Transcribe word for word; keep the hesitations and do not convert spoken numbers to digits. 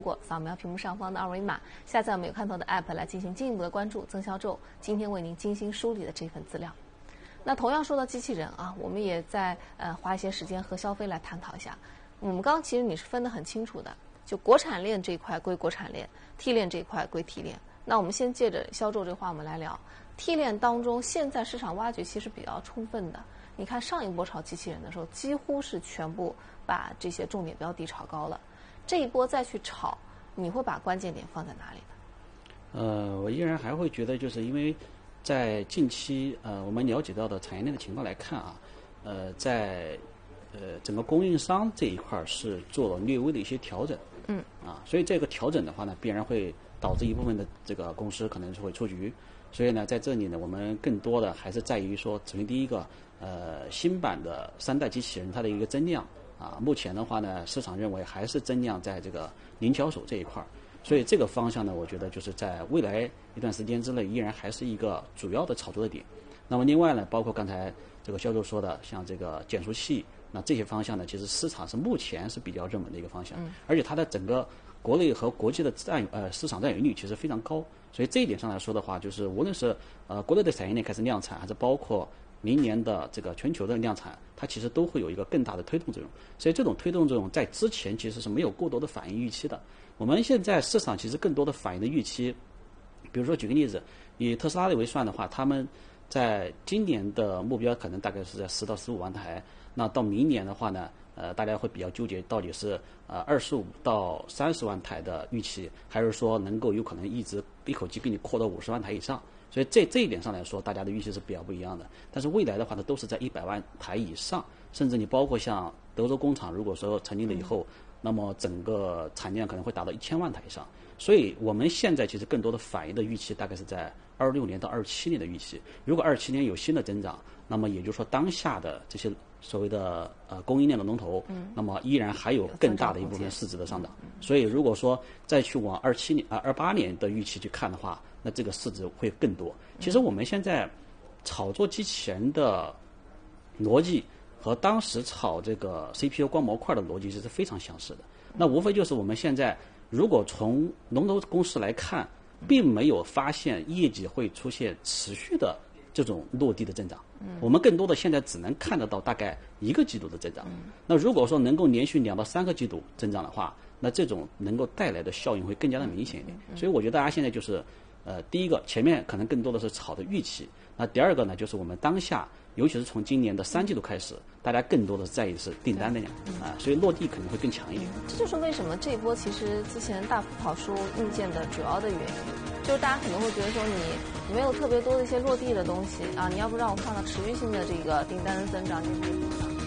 过扫描屏幕上方的二维码，下载我们有看到的 app 来进行进一步的关注。曾销售今天为您精心梳理的这份资料。那同样说到机器人啊，我们也在呃花一些时间和肖飞来探讨一下。我们刚刚其实你是分得很清楚的，就国产链这一块归国产链 ，T 链这一块归 T 链。那我们先借着销售这话，我们来聊 T 链当中，现在市场挖掘其实比较充分的。你看上一波炒机器人的时候，几乎是全部把这些重点标的炒高了。这一波再去炒，你会把关键点放在哪里呢？ 呃，我依然还会觉得，就是因为在近期呃我们了解到的产业链的情况来看啊，呃，在呃整个供应商这一块是做了略微的一些调整， 嗯， 啊，所以这个调整的话呢，必然会导致一部分的这个公司可能是会出局。所以呢，在这里呢，我们更多的还是在于说，首先第一个，呃，新版的三代机器人它的一个增量啊，目前的话呢，市场认为还是增量在这个零巧手这一块儿，所以这个方向呢，我觉得就是在未来一段时间之内，依然还是一个主要的炒作的点。那么另外呢，包括刚才这个销售说的，像这个减速器，那这些方向呢，其实市场是目前是比较热门的一个方向， 嗯、 而且它的整个国内和国际的占呃市场占有率其实非常高。所以这一点上来说的话，就是无论是呃国内的产业链开始量产，还是包括明年的这个全球的量产，它其实都会有一个更大的推动作用。所以这种推动作用在之前其实是没有过多的反应预期的。我们现在市场其实更多的反应的预期，比如说举个例子，以特斯拉为算的话，他们在今年的目标可能大概是在十到十五万台，那到明年的话呢，呃，大家会比较纠结，到底是呃二十五到三十万台的预期，还是说能够有可能一直一口气给你扩到五十万台以上？所以这这一点上来说，大家的预期是比较不一样的。但是未来的话呢，都是在一百万台以上，甚至你包括像德州工厂，如果说成立了以后，嗯、那么整个产量可能会达到一千万台以上。所以我们现在其实更多的反映的预期大概是在二六年到二七年的预期。如果二七年有新的增长，那么也就是说当下的这些所谓的呃供应链的龙头，嗯，那么依然还有更大的一部分市值的上涨。所以如果说再去往二七年啊二八年的预期去看的话，那这个市值会更多。其实我们现在炒作机器人的逻辑和当时炒这个 C P U 光模块的逻辑是非常相似的。那无非就是我们现在如果从龙头公司来看，并没有发现业绩会出现持续的这种落地的增长，我们更多的现在只能看得到大概一个季度的增长。那如果说能够连续两到三个季度增长的话，那这种能够带来的效应会更加的明显一点。所以我觉得大家现在就是呃，第一个前面可能更多的是炒的预期，那第二个呢，就是我们当下，尤其是从今年的三季度开始，大家更多的在意是订单的量啊、呃，所以落地可能会更强一点。 这就是为什么这一波其实之前大幅跑输硬件的主要的原因，就是大家可能会觉得说你没有特别多的一些落地的东西啊，你要不让我看到持续性的这个订单的增长，你可以补上。